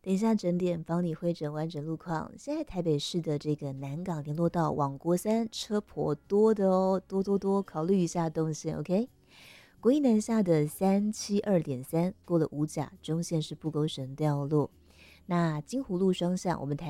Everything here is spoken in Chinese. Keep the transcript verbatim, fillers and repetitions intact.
等一下整点帮你汇整完整路况。现在台北市的这个南港联络道往国三车颇多的哦，多多多，考虑一下动线 ，OK？国一南下的三七二点三过了五甲，中线是不勾神掉落。那金湖路双向，我们台